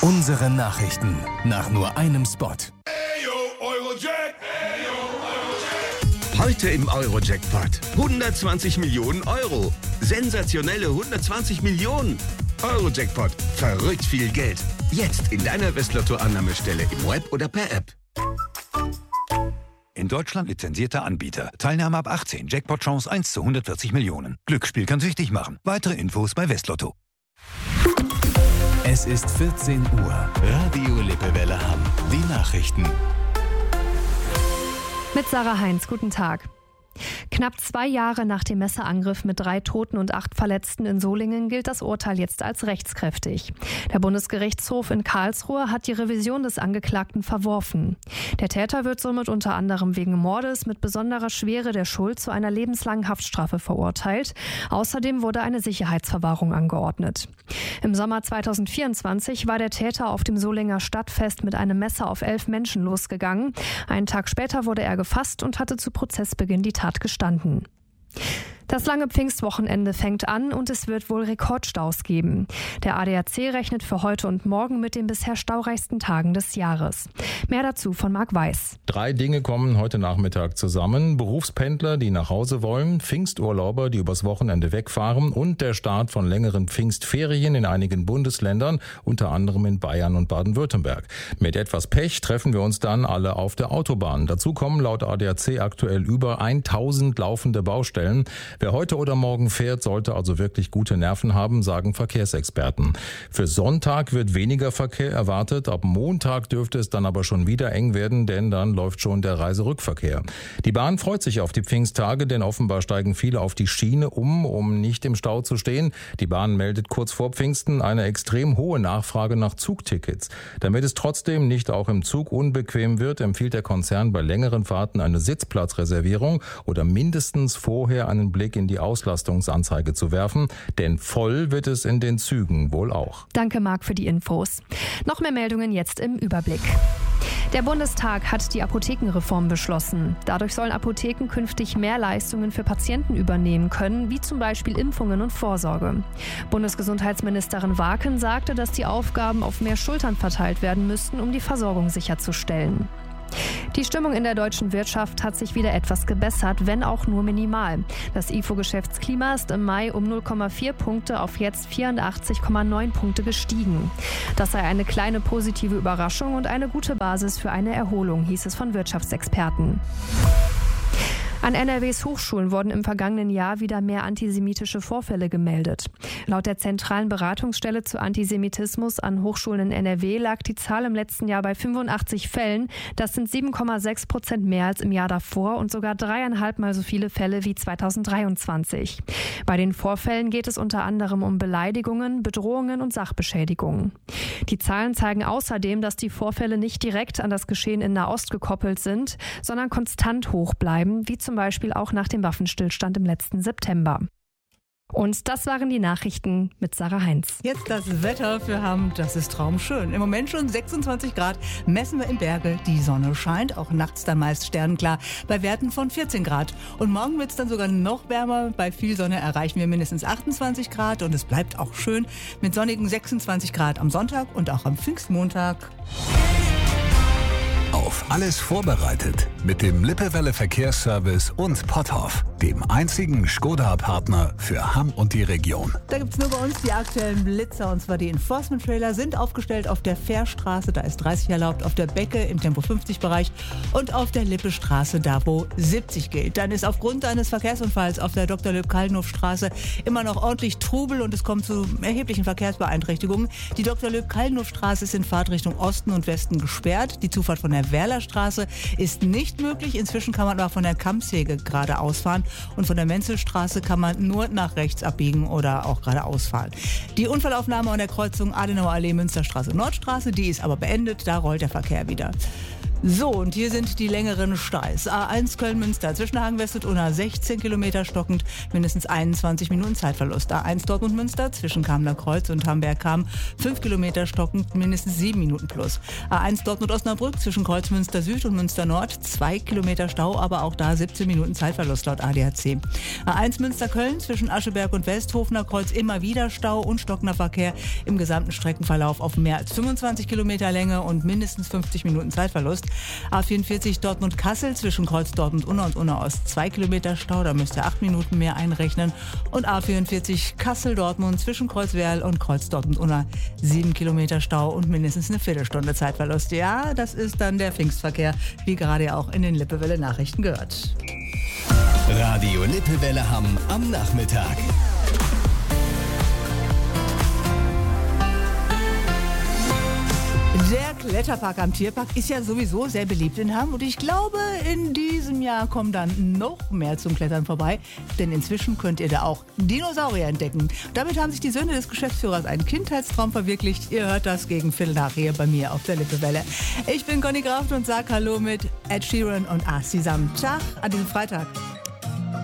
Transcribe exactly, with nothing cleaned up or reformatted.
Unsere Nachrichten nach nur einem Spot. Heute im Euro-Jackpot hundertzwanzig Millionen Euro. Sensationelle hundertzwanzig Millionen. Euro-Jackpot. Verrückt viel Geld. Jetzt in deiner Westlotto-Annahmestelle im Web oder per App. In Deutschland lizenzierter Anbieter. Teilnahme ab achtzehn. Jackpot-Chance eins zu hundertvierzig Millionen. Glücksspiel kann süchtig machen. Weitere Infos bei Westlotto. Es ist vierzehn Uhr. Radio Lippewelle Hamm. Die Nachrichten. Mit Sarah Heinz, guten Tag. Knapp zwei Jahre nach dem Messerangriff mit drei Toten und acht Verletzten in Solingen gilt das Urteil jetzt als rechtskräftig. Der Bundesgerichtshof in Karlsruhe hat die Revision des Angeklagten verworfen. Der Täter wird somit unter anderem wegen Mordes mit besonderer Schwere der Schuld zu einer lebenslangen Haftstrafe verurteilt. Außerdem wurde eine Sicherheitsverwahrung angeordnet. Im Sommer zweitausendvierundzwanzig war der Täter auf dem Solinger Stadtfest mit einem Messer auf elf Menschen losgegangen. Einen Tag später wurde er gefasst und hatte zu Prozessbeginn die Tat gestanden. Das lange Pfingstwochenende fängt an und es wird wohl Rekordstaus geben. Der A D A C rechnet für heute und morgen mit den bisher staureichsten Tagen des Jahres. Mehr dazu von Marc Weiß. Drei Dinge kommen heute Nachmittag zusammen. Berufspendler, die nach Hause wollen, Pfingsturlauber, die übers Wochenende wegfahren und der Start von längeren Pfingstferien in einigen Bundesländern, unter anderem in Bayern und Baden-Württemberg. Mit etwas Pech treffen wir uns dann alle auf der Autobahn. Dazu kommen laut A D A C aktuell über tausend laufende Baustellen. Wer heute oder morgen fährt, sollte also wirklich gute Nerven haben, sagen Verkehrsexperten. Für Sonntag wird weniger Verkehr erwartet. Ab Montag dürfte es dann aber schon wieder eng werden, denn dann läuft schon der Reiserückverkehr. Die Bahn freut sich auf die Pfingsttage, denn offenbar steigen viele auf die Schiene um, um nicht im Stau zu stehen. Die Bahn meldet kurz vor Pfingsten eine extrem hohe Nachfrage nach Zugtickets. Damit es trotzdem nicht auch im Zug unbequem wird, empfiehlt der Konzern bei längeren Fahrten eine Sitzplatzreservierung oder mindestens vorher einen Blick in die Auslastungsanzeige zu werfen, denn voll wird es in den Zügen wohl auch. Danke, Marc, für die Infos. Noch mehr Meldungen jetzt im Überblick. Der Bundestag hat die Apothekenreform beschlossen. Dadurch sollen Apotheken künftig mehr Leistungen für Patienten übernehmen können, wie zum Beispiel Impfungen und Vorsorge. Bundesgesundheitsministerin Waken sagte, dass die Aufgaben auf mehr Schultern verteilt werden müssten, um die Versorgung sicherzustellen. Die Stimmung in der deutschen Wirtschaft hat sich wieder etwas gebessert, wenn auch nur minimal. Das I F O-Geschäftsklima ist im Mai um null Komma vier Punkte auf jetzt vierundachtzig Komma neun Punkte gestiegen. Das sei eine kleine positive Überraschung und eine gute Basis für eine Erholung, hieß es von Wirtschaftsexperten. An N R Ws Hochschulen wurden im vergangenen Jahr wieder mehr antisemitische Vorfälle gemeldet. Laut der zentralen Beratungsstelle zu Antisemitismus an Hochschulen in N R W lag die Zahl im letzten Jahr bei fünfundachtzig Fällen. Das sind sieben Komma sechs Prozent mehr als im Jahr davor und sogar dreieinhalb Mal so viele Fälle wie zweitausenddreiundzwanzig. Bei den Vorfällen geht es unter anderem um Beleidigungen, Bedrohungen und Sachbeschädigungen. Die Zahlen zeigen außerdem, dass die Vorfälle nicht direkt an das Geschehen in Nahost gekoppelt sind, sondern konstant hoch bleiben, wie zum Beispiel auch nach dem Waffenstillstand im letzten September. Und das waren die Nachrichten mit Sarah Heinz. Jetzt das Wetter für Hamm, das ist traumschön. Im Moment schon sechsundzwanzig Grad, messen wir in Berge. Die Sonne scheint, auch nachts dann meist sternenklar, bei Werten von vierzehn Grad. Und morgen wird es dann sogar noch wärmer. Bei viel Sonne erreichen wir mindestens achtundzwanzig Grad und es bleibt auch schön mit sonnigen sechsundzwanzig Grad am Sonntag und auch am Pfingstmontag. Auf alles vorbereitet mit dem Lippewelle Verkehrsservice und Potthoff, dem einzigen Skoda-Partner für Hamm und die Region. Da gibt es nur bei uns die aktuellen Blitzer, und zwar die Enforcement-Trailer sind aufgestellt auf der Fährstraße, da ist dreißig erlaubt, auf der Becke im Tempo fünfzig Bereich und auf der Lippestraße, da wo siebzig gilt. Dann ist aufgrund eines Verkehrsunfalls auf der Doktor Lüb-Kaldenhof-Straße immer noch ordentlich Trubel und es kommt zu erheblichen Verkehrsbeeinträchtigungen. Die Doktor Lüb-Kaldenhof-Straße ist in Fahrtrichtung Osten und Westen gesperrt. Die Zufahrt von der Werlerstraße ist nicht möglich. Inzwischen kann man aber von der Kammsäge geradeaus fahren und von der Menzelstraße kann man nur nach rechts abbiegen oder auch geradeaus fahren. Die Unfallaufnahme an der Kreuzung Adenauer Allee Münsterstraße Nordstraße, die ist aber beendet, da rollt der Verkehr wieder. So, und hier sind die längeren Steis. A eins Köln-Münster zwischen Hagen-West und Unna sechzehn Kilometer stockend, mindestens einundzwanzig Minuten Zeitverlust. A eins Dortmund-Münster zwischen Kamener Kreuz und Hamberg-Kamm fünf Kilometer stockend, mindestens sieben Minuten plus. A eins Dortmund-Osnabrück zwischen Kreuzmünster Süd und Münster Nord zwei Kilometer Stau, aber auch da siebzehn Minuten Zeitverlust laut A D A C. A eins Münster-Köln zwischen Ascheberg und Westhofener Kreuz immer wieder Stau und stockender Verkehr im gesamten Streckenverlauf auf mehr als fünfundzwanzig Kilometer Länge und mindestens fünfzig Minuten Zeitverlust. A vierundvierzig Dortmund-Kassel zwischen Kreuz Dortmund-Unna und Unna-Ost zwei Kilometer Stau, da müsst ihr acht Minuten mehr einrechnen. Und A vierundvierzig Kassel-Dortmund zwischen Kreuz Werl und Kreuz Dortmund-Unna sieben Kilometer Stau und mindestens eine Viertelstunde Zeitverlust. Ja, das ist dann der Pfingstverkehr, wie gerade auch in den Lippewelle-Nachrichten gehört. Radio Lippewelle Hamm am Nachmittag. Der Kletterpark am Tierpark ist ja sowieso sehr beliebt in Hamm und ich glaube, in diesem Jahr kommen dann noch mehr zum Klettern vorbei, denn inzwischen könnt ihr da auch Dinosaurier entdecken. Damit haben sich die Söhne des Geschäftsführers einen Kindheitstraum verwirklicht. Ihr hört das gegen Viertel nach hier bei mir auf der Lippewelle. Ich bin Conny Kraft und sag Hallo mit Ed Sheeran und Ars zusammen. Tag an diesem Freitag.